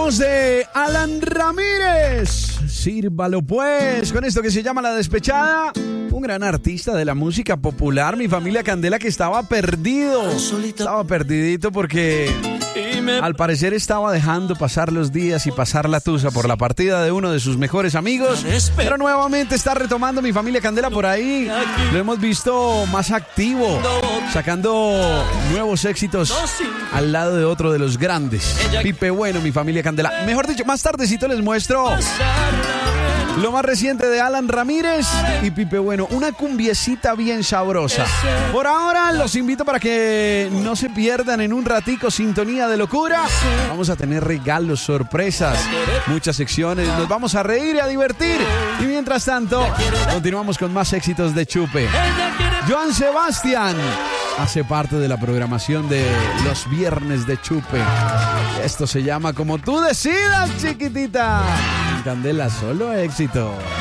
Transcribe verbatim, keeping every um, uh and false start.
voz de Alan Ramírez. Sírvalo pues, con esto que se llama La Despechada. Un gran artista de la música popular, mi familia Candela, que estaba perdido. Estaba perdidito porque al parecer estaba dejando pasar los días y pasar la tusa por la partida de uno de sus mejores amigos. Pero nuevamente está retomando mi familia Candela por ahí. Lo hemos visto más activo, sacando nuevos éxitos al lado de otro de los grandes, Pipe Bueno, mi familia Candela. Mejor dicho, más tardecito les muestro lo más reciente de Alan Ramírez y Pipe Bueno, una cumbiecita bien sabrosa. Por ahora los invito para que no se pierdan en un ratico Sintonía de Locura. Vamos a tener regalos, sorpresas, muchas secciones, nos vamos a reír y a divertir. Y mientras tanto, continuamos con más éxitos de Chupe. Joan Sebastián hace parte de la programación de los viernes de Chupe. Esto se llama Como tú decidas, chiquitita. Candela, solo éxito.